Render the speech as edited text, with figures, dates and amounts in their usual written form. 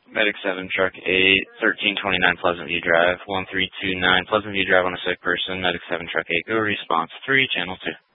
Medic 7, Truck 8, 1329 Pleasant View Drive, 1329 Pleasant View Drive on a sick person. Medic 7, Truck 8, go response 3, Channel 2.